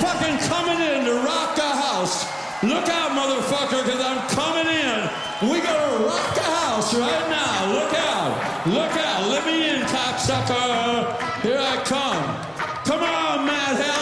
fucking coming in to rock the house. Look out, motherfucker, because I'm coming in. We gonna rock the house right now. Look out. Look out. Let me in, cocksucker. Here I come. Come on, Matt Hell.